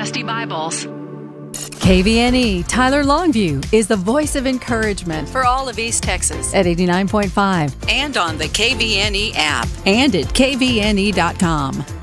Dusty Bibles. KVNE Tyler Longview is the voice of encouragement for all of East Texas at 89.5 and on the KVNE app and at kvne.com.